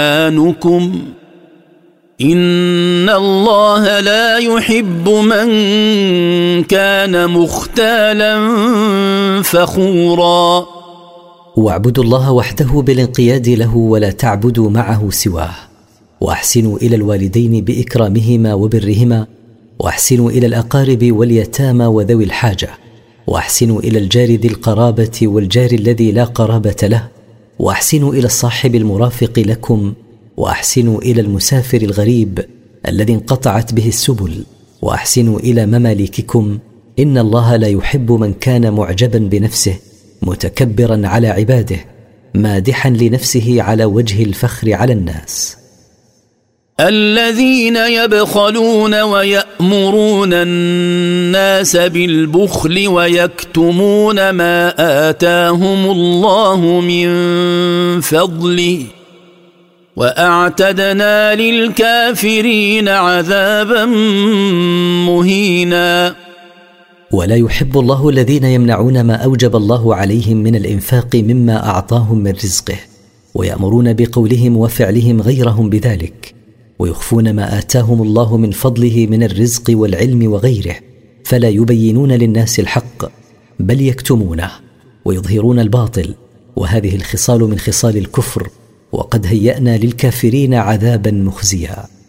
إيمانكم إن الله لا يحب من كان مختالا فخورا. واعبدوا الله وحده بالانقياد له ولا تعبدوا معه سواه، وأحسنوا إلى الوالدين بإكرامهما وبرهما، وأحسنوا إلى الأقارب واليتامى وذوي الحاجة، وأحسنوا إلى الجار ذي القرابة والجار الذي لا قرابة له، وأحسنوا إلى الصاحب المرافق لكم، وأحسنوا إلى المسافر الغريب الذي انقطعت به السبل، وأحسنوا إلى مماليككم إن الله لا يحب من كان معجبا بنفسه متكبرا على عباده مادحا لنفسه على وجه الفخر على الناس. الذين يبخلون ويأمرون الناس بالبخل ويكتمون ما آتاهم الله من فضله وأعتدنا للكافرين عذابا مهينا. ولا يحب الله الذين يمنعون ما أوجب الله عليهم من الإنفاق مما أعطاهم من رزقه، ويأمرون بقولهم وفعلهم غيرهم بذلك، ويخفون ما آتاهم الله من فضله من الرزق والعلم وغيره، فلا يبينون للناس الحق بل يكتمونه ويظهرون الباطل، وهذه الخصال من خصال الكفر، وقد هيأنا للكافرين عذابا مخزيا.